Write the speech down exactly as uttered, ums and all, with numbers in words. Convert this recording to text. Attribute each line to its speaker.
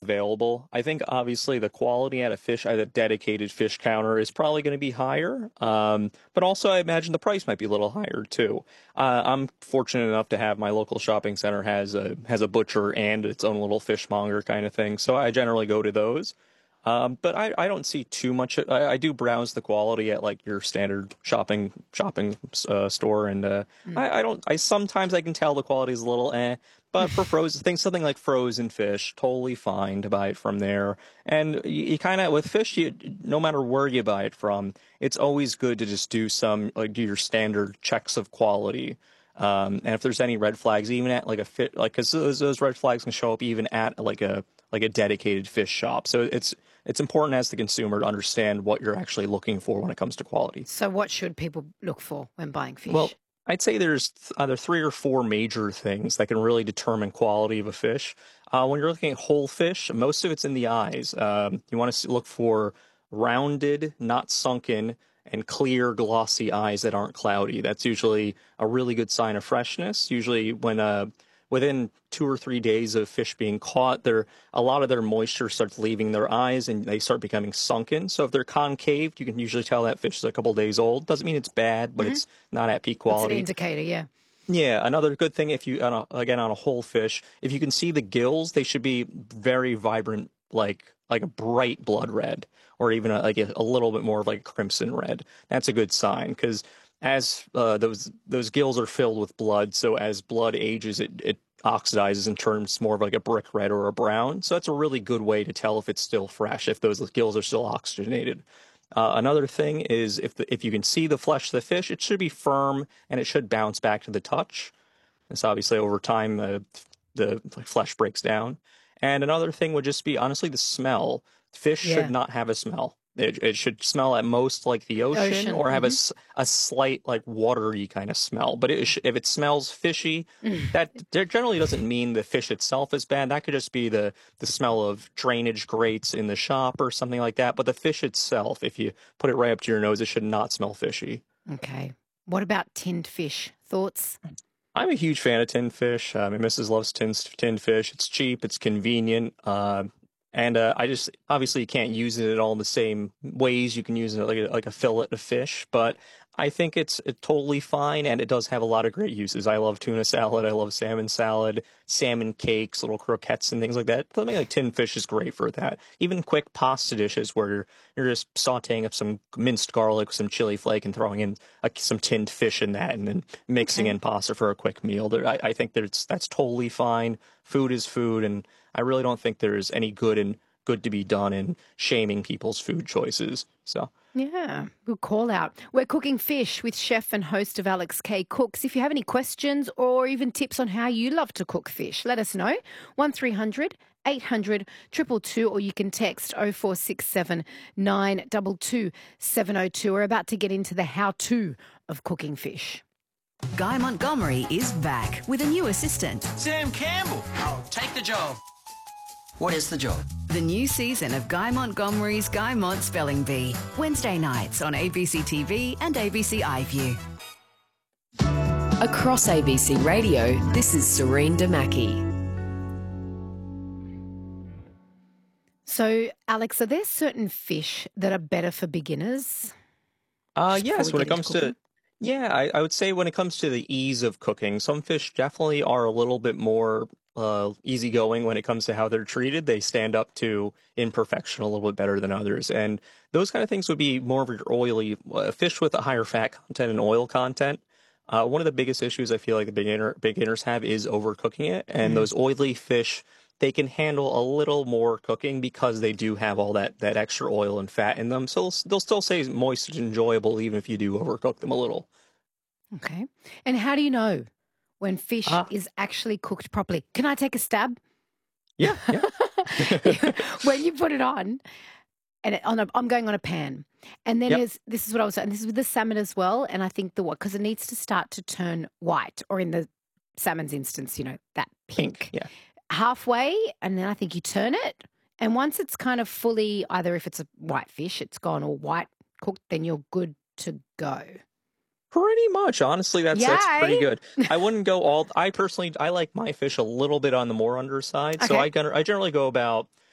Speaker 1: available. I think obviously the quality at a fish at a dedicated fish counter is probably going to be higher. Um, but also I imagine the price might be a little higher too. Uh, I'm fortunate enough to have my local shopping center has a has a butcher and its own little fishmonger kind of thing. So I generally go to those. Um, but I, I don't see too much. I, I do browse the quality at like your standard shopping shopping uh, store, and uh,
Speaker 2: Mm.
Speaker 1: I, I don't. I sometimes I can tell the quality is a little eh. But for frozen things, something like frozen fish, totally fine to buy it from there. And you, you kind of with fish, you no matter where you buy it from, it's always good to just do some like do your standard checks of quality. Um, and if there's any red flags, even at like a fit, like because those, those red flags can show up even at like a like a dedicated fish shop. So it's it's important as the consumer to understand what you're actually looking for when it comes to quality.
Speaker 2: So what should people look for when buying fish?
Speaker 1: Well, I'd say there's th- either three or four major things that can really determine quality of a fish. Uh, when you're looking at whole fish, most of it's in the eyes. Um, you want to look for rounded, not sunken, and clear, glossy eyes that aren't cloudy. That's usually a really good sign of freshness. Usually when uh, within two or three days of fish being caught, they're, a lot of their moisture starts leaving their eyes and they start becoming sunken. So if they're concaved, you can usually tell that fish is a couple days old. Doesn't mean it's bad, but
Speaker 2: Mhm.
Speaker 1: it's not at peak
Speaker 2: That's an
Speaker 1: quality.
Speaker 2: indicator, yeah.
Speaker 1: Yeah, another good thing if you, on a, again, on a whole fish, if you can see the gills, they should be very vibrant, like like a bright blood red, or even a, like a, a little bit more of like crimson red. That's a good sign because as uh, those those gills are filled with blood, so as blood ages, it it oxidizes and turns more of like a brick red or a brown. So that's a really good way to tell if it's still fresh, if those gills are still oxygenated. Uh, another thing is if the, if you can see the flesh of the fish, it should be firm and it should bounce back to the touch. It's obviously over time uh, the flesh breaks down. And another thing would just be honestly the smell. Fish
Speaker 2: Yeah.
Speaker 1: should not have a smell. It, it should smell at most like the ocean,
Speaker 2: Ocean,
Speaker 1: or have a,
Speaker 2: mhm.
Speaker 1: s- a slight like watery kind of smell. But it, sh- if it smells fishy,
Speaker 2: Mm.
Speaker 1: that there generally doesn't mean the fish itself is bad. That could just be the the smell of drainage grates in the shop or something like that. But the fish itself, if you put it right up to your nose, it should not smell fishy.
Speaker 2: Okay. What about tinned fish? Thoughts?
Speaker 1: I'm a huge fan of tinned fish. Uh, my missus loves tinned, tinned fish. It's cheap, it's convenient, uh, and uh, I just obviously you can't use it in all the same ways you can use it like a, like a fillet of fish, but I think it's, it's totally fine, and it does have a lot of great uses. I love tuna salad, I love salmon salad, salmon cakes, little croquettes, and things like that. Something like tinned fish is great for that. Even quick pasta dishes where you're, you're just sautéing up some minced garlic, some chili flake, and throwing in uh, some tinned fish in that, and then mixing
Speaker 2: Okay.
Speaker 1: in pasta for a quick meal. There, I, I think that's that's totally fine. Food is food, and I really don't think there's any good and good to be done in shaming people's food choices. So.
Speaker 2: Yeah, good call out. We're cooking fish with chef and host of Alex K Cooks. If you have any questions or even tips on how you love to cook fish, let us know. one three hundred eight hundred two two two, or you can text oh four six seven nine two two seven oh two. We're about to get into the how-to of cooking fish.
Speaker 3: Guy Montgomery is back with a new assistant.
Speaker 4: Sam Campbell. I'll take the job. What is the job?
Speaker 3: The new season of Guy Montgomery's Guy Mont Spelling Bee. Wednesday nights on A B C T V and A B C iView.
Speaker 5: Across A B C Radio, this is Serene Damaki.
Speaker 2: So, Alex, are there certain fish that are better for beginners?
Speaker 1: Uh,
Speaker 2: Just before
Speaker 1: yes,
Speaker 2: we
Speaker 1: when
Speaker 2: get
Speaker 1: it comes
Speaker 2: into
Speaker 1: to,
Speaker 2: cooking?
Speaker 1: yeah, I, I would say when it comes to the ease of cooking, some fish definitely are a little bit more uh, easygoing when it comes to how they're treated. They stand up to imperfection a little bit better than others. And those kind of things would be more of your oily uh, fish with a higher fat content and oil content. Uh, one of the biggest issues I feel like the beginner beginners have is overcooking it. And
Speaker 2: Mhm.
Speaker 1: those oily fish, they can handle a little more cooking because they do have all that, that extra oil and fat in them. So they'll, they'll still stay moist and enjoyable even if you do overcook them a little.
Speaker 2: Okay. And how do you know when fish
Speaker 1: Ah.
Speaker 2: is actually cooked properly? Can I take a stab?
Speaker 1: Yeah, yeah.
Speaker 2: When you put it on, and it, on a, I'm going on a pan, and then
Speaker 1: Yep.
Speaker 2: there's, this is what I was saying. This is with the salmon as well, and I think the what because it needs to start to turn white, or in the salmon's instance, you know, that pink.
Speaker 1: Pink, yeah.
Speaker 2: Halfway, and then I think you turn it, and once it's kind of fully, either if it's a white fish, it's gone all white cooked, then you're good to go.
Speaker 1: Pretty much, honestly, that's that's pretty
Speaker 2: Yay.
Speaker 1: good. I wouldn't go all. I personally, I like my fish a little bit on the more underside, so
Speaker 2: Okay.
Speaker 1: I gen- I generally go about